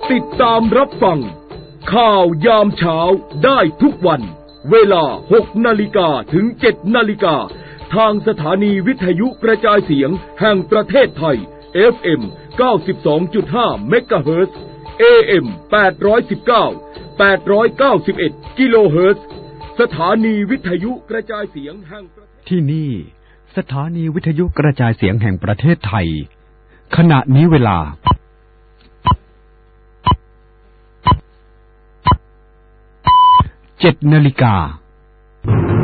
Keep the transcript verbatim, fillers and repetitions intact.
ติดตามรับฟังข่าวยามเช้าได้ทุกวันเวลา หกนาฬิกา ถึง เจ็ดนาฬิกา ทางสถานีวิทยุกระจายเสียงแห่งประเทศไทย เอฟ เอ็ม เก้าสิบสองจุดห้า เมกะเฮิรตซ์ เอ เอ็ม แปดร้อยสิบเก้า แปดร้อยเก้าสิบเอ็ด กิโลเฮิรตซ์ สถานีวิทยุกระจายเสียงแห่งประเทศที่นี่สถานีวิทยุกระจายเสียงแห่งประเทศไทยขณะนี้เวลาเจ็ดนาฬิกา